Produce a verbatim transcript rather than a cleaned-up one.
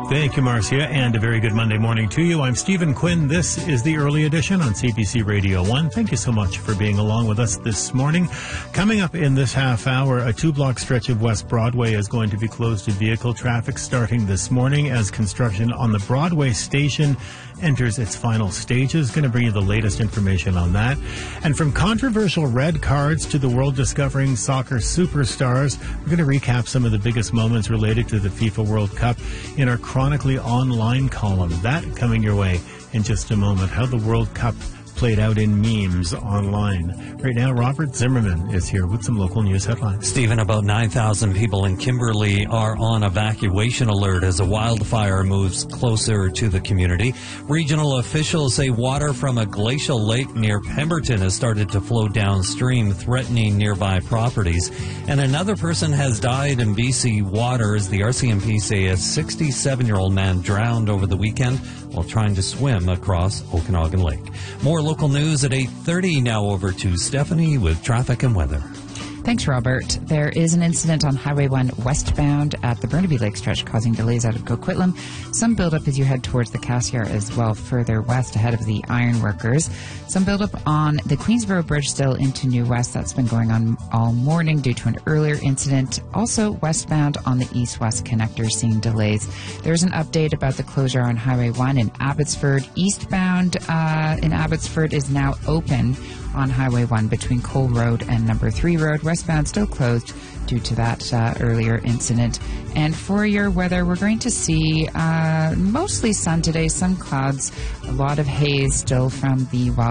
Thank you, Marcia, and a very good Monday morning to you. I'm Stephen Quinn. This is the Early Edition on C B C Radio one. Thank you so much for being along with us this morning. Coming up in this half hour, a two-block stretch of West Broadway is going to be closed to vehicle traffic starting this morning as construction on the Broadway station enters its final stages. Going to bring you the latest information on that. And from controversial red cards to the world discovering soccer superstars, we're going to recap some of the biggest moments related to the FIFA World Cup in our Chronically Online column. That coming your way in just a moment. How the World Cup played out in memes online. Right now, Robert Zimmerman is here with some local news headlines. Stephen, about nine thousand people in Kimberley are on evacuation alert as a wildfire moves closer to the community. Regional officials say water from a glacial lake near Pemberton has started to flow downstream, threatening nearby properties. And another person has died in B C waters. The R C M P say a sixty-seven-year-old man drowned over the weekend while trying to swim across Okanagan Lake. More local news at eight thirty. Now over to Stephanie with traffic and weather. Thanks, Robert. There is an incident on Highway one westbound at the Burnaby Lake stretch causing delays out of Coquitlam. Some buildup as you head towards the Cassiar as well, further west ahead of the ironworkers. Some buildup on the Queensboro Bridge still into New West. That's been going on all morning due to an earlier incident. Also westbound on the east-west connector seeing delays. There's an update about the closure on Highway one in Abbotsford. Eastbound uh, in Abbotsford is now open on Highway one between Cole Road and Number three Road. Westbound still closed due to that uh, earlier incident. And for your weather, we're going to see uh, mostly sun today, some clouds, a lot of haze still from the wild